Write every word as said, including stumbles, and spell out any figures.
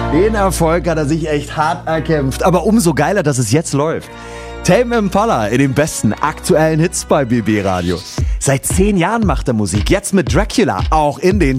Den Erfolg hat er sich echt hart erkämpft, aber umso geiler, dass es jetzt läuft. Tame Impala in den besten aktuellen Hits bei B B Radio. Seit zehn Jahren macht er Musik, jetzt mit Dracula auch in den